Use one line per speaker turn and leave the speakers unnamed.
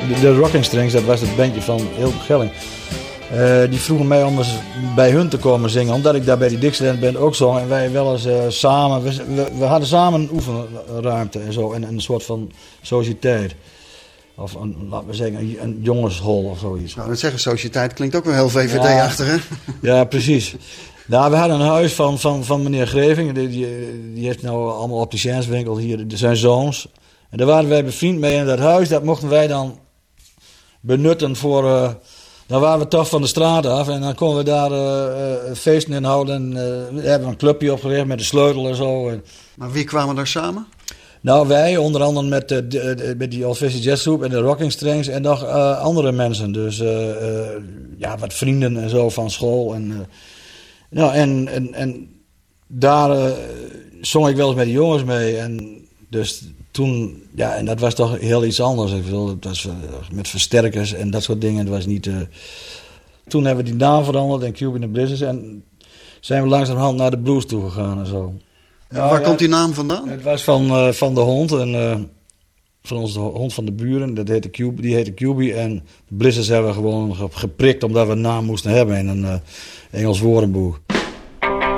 de Rocking Strings, dat was het bandje van Hilke Gelling. Die vroegen mij om eens bij hun te komen zingen, omdat ik daar bij die Dixieland Band ook zong. En wij wel eens samen, we hadden samen een oefenruimte en zo, en een soort van sociëteit. Of laten we zeggen, een jongenshol of zoiets.
Nou, dat zeggen, sociëteit klinkt ook wel heel VVD-achtig, hè?
Ja, precies. Nou, we hadden een huis van meneer Greving. Die heeft nou allemaal opticienswinkel hier, zijn zoons. En daar waren wij bevriend mee. En dat huis, dat mochten wij dan benutten voor... dan waren we toch van de straat af. En dan konden we daar feesten in houden. En we hebben een clubje opgericht met de sleutel en zo.
Maar wie kwamen daar samen?
Nou, wij, onder andere met die Old Vision Jazz Groep en de Rocking Strings en nog andere mensen. Dus wat vrienden en zo van school. En daar zong ik wel eens met die jongens mee. En dus toen, ja, en dat was toch heel iets anders. Ik bedoel, het was met versterkers en dat soort dingen. Het was niet... Toen hebben we die naam veranderd en Cube in the Blizzards. En zijn we langzamerhand naar de blues toe gegaan en zo.
Waar komt die naam vandaan?
Het was van de hond. En, van onze hond van de buren. Die heette Cubie. En de Blizzards hebben we gewoon geprikt omdat we een naam moesten hebben in een Engels woordenboek.